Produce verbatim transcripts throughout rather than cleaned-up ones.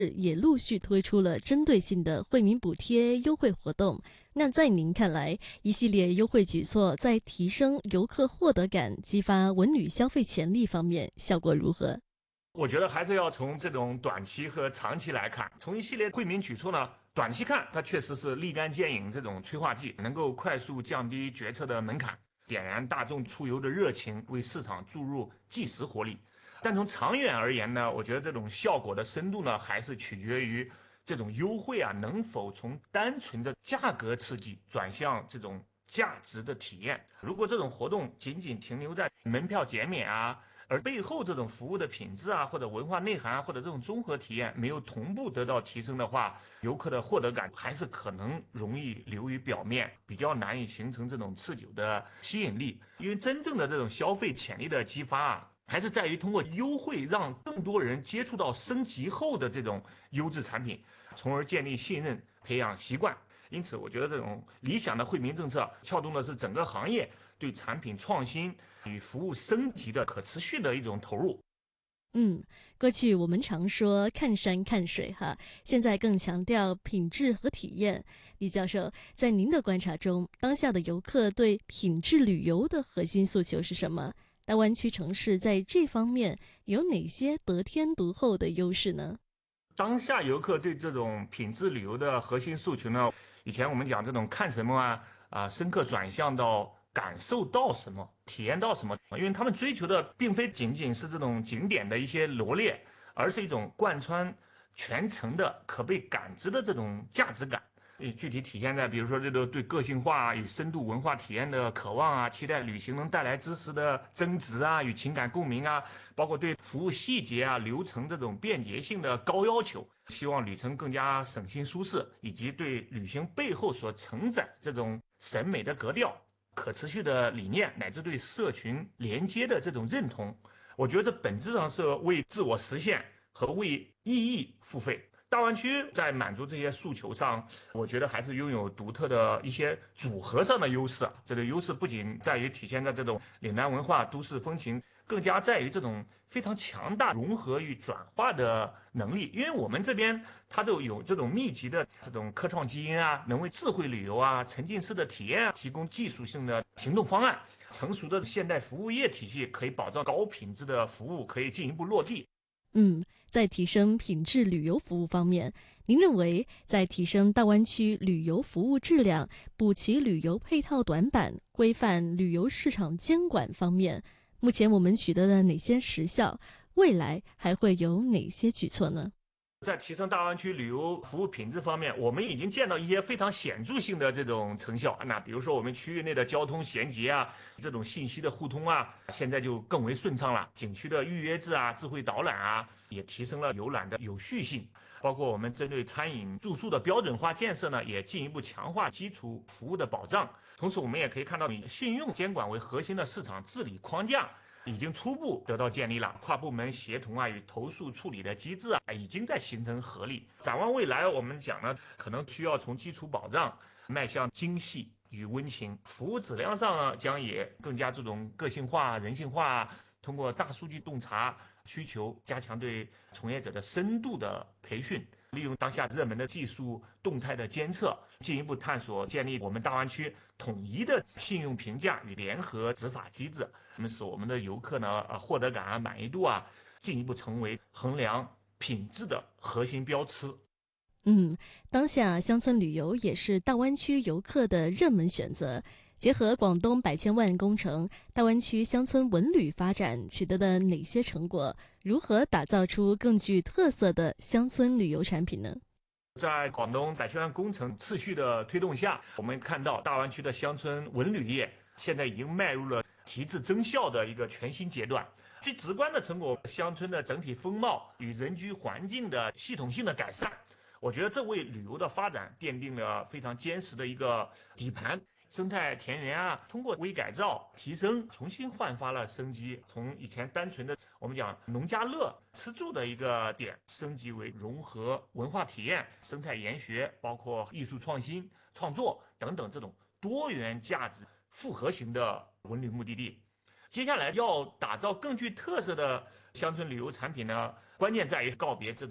也陆续推出了针对性的惠民补贴优惠活动。那在您看来，一系列优惠举措在提升游客获得感、激发文旅消费潜力方面效果如何？ 我觉得还是要从这种短期和长期来看。从一系列惠民举措呢，短期看它确实是立竿见影这种催化剂，能够快速降低决策的门槛，点燃大众出游的热情，为市场注入即时活力。但从长远而言呢，我觉得这种效果的深度呢，还是取决于这种优惠啊，能否从单纯的价格刺激转向这种价值的体验。如果这种活动仅仅停留在门票减免啊，而背后这种服务的品质啊，或者文化内涵啊，或者这种综合体验没有同步得到提升的话，游客的获得感还是可能容易流于表面，比较难以形成这种持久的吸引力。因为真正的这种消费潜力的激发啊，还是在于通过优惠让更多人接触到升级后的这种优质产品，从而建立信任，培养习惯。因此，我觉得这种理想的惠民政策撬动的是整个行业对产品创新与服务升级的可持续的一种投入。 嗯，过去我们常说看山看水哈，现在更强调品质和体验。李教授，在您的观察中，当下的游客对品质旅游的核心诉求是什么？大湾区城市在这方面有哪些得天独厚的优势呢？ 当下游客对这种品质旅游的核心诉求呢，以前我们讲这种看什么啊啊，深刻转向到感受到什么，体验到什么，因为他们追求的并非仅仅是这种景点的一些罗列，而是一种贯穿全程的可被感知的这种价值感。具体体现在比如说这个对个性化与深度文化体验的渴望啊，期待旅行能带来知识的增值啊与情感共鸣啊，包括对服务细节啊流程这种便捷性的高要求，希望旅程更加省心舒适，以及对旅行背后所承载这种审美的格调、可持续的理念，乃至对社群连接的这种认同。我觉得这本质上是为自我实现和为意义付费。大湾区在满足这些诉求上，我觉得还是拥有独特的一些组合上的优势。这个优势不仅在于体现在这种岭南文化、都市风情，更加在于这种非常强大融合与转化的能力。因为我们这边它都有这种密集的这种科创基因啊，能为智慧旅游啊、沉浸式的体验啊提供技术性的行动方案。成熟的现代服务业体系可以保障高品质的服务可以进一步落地。 嗯，在提升品质旅游服务方面，您认为在提升大湾区旅游服务质量、补齐旅游配套短板、规范旅游市场监管方面，目前我们取得了哪些实效？未来还会有哪些举措呢？ 在提升大湾区旅游服务品质方面，我们已经见到一些非常显著性的这种成效。那比如说我们区域内的交通衔接啊，这种信息的互通啊，现在就更为顺畅了。景区的预约制啊，智慧导览啊，也提升了游览的有序性。包括我们针对餐饮住宿的标准化建设呢，也进一步强化基础服务的保障。同时，我们也可以看到，以信用监管为核心的市场治理框架已经初步得到建立了，跨部门协同啊与投诉处理的机制啊已经在形成合力。展望未来，我们讲呢，可能需要从基础保障迈向精细与温情，服务质量上啊将也更加注重个性化、人性化，通过大数据洞察需求，加强对从业者的深度的培训。利用当下热门的技术动态的监测，进一步探索建立我们大湾区统一的信用评价与联合执法机制，那么使我们的游客呢，呃，获得感啊、满意度啊，进一步成为衡量品质的核心标尺。 嗯，当下乡村旅游也是大湾区游客的热门选择。结合广东百千万工程，大湾区乡村文旅发展取得了哪些成果？如何打造出更具特色的乡村旅游产品呢？ 在广东百千万工程持续的推动下，我们看到大湾区的乡村文旅业现在已经迈入了提质增效的一个全新阶段。最直观的成果，乡村的整体风貌与人居环境的系统性的改善，我觉得这为旅游的发展奠定了非常坚实的一个底盘。生态田园啊，通过微改造、提升，重新焕发了生机。从以前单纯的我们讲农家乐吃住的一个点，升级为融合文化体验、生态研学，包括艺术创新、创作等等这种多元价值复合型的文旅目的地。接下来要打造更具特色的乡村旅游产品呢，关键在于告别这种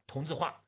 同质化，